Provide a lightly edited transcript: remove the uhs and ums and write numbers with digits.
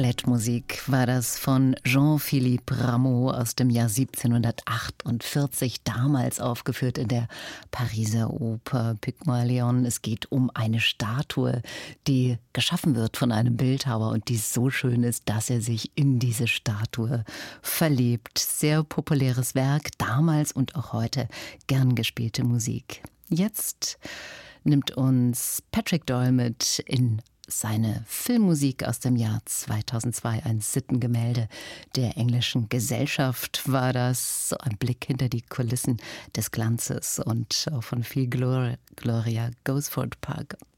Ballettmusik war das von Jean-Philippe Rameau aus dem Jahr 1748, damals aufgeführt in der Pariser Oper Pygmalion. Es geht um eine Statue, die geschaffen wird von einem Bildhauer und die so schön ist, dass er sich in diese Statue verliebt. Sehr populäres Werk, damals und auch heute gern gespielte Musik. Jetzt nimmt uns Patrick Doyle mit in seine Filmmusik aus dem Jahr 2002, ein Sittengemälde der englischen Gesellschaft war das, so ein Blick hinter die Kulissen des Glanzes und auch von viel Gloria Gosford Park.